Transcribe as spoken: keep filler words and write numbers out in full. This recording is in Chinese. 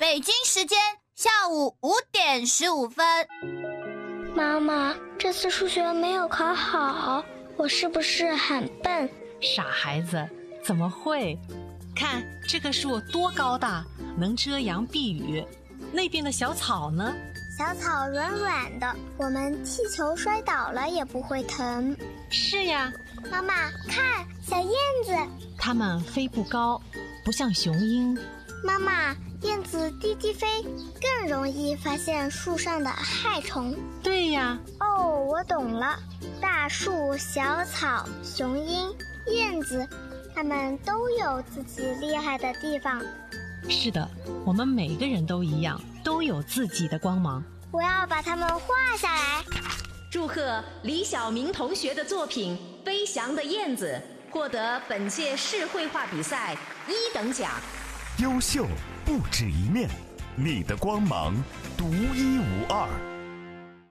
北京时间下午五点十五分。 妈妈，这次数学没有考好，我是不是很笨？ 傻孩子，怎么会？看这棵树多高大，能遮阳避雨。那边的小草呢？ 小草软软的，我们踢球摔倒了也不会疼。 是呀。 妈妈，看，小燕子。 它们飞不高，不像雄鹰。 妈妈，燕子低低飞，更容易发现树上的害虫。 对呀。 哦，我懂了。大树、小草、雄鹰、燕子，它们都有自己厉害的地方。 是的，我们每个人都一样，都有自己的光芒。 我要把它们画下来。 祝贺李晓明同学的作品《飞翔的燕子》获得本届市绘画比赛一等奖。 优秀不止一面，你的光芒独一无二。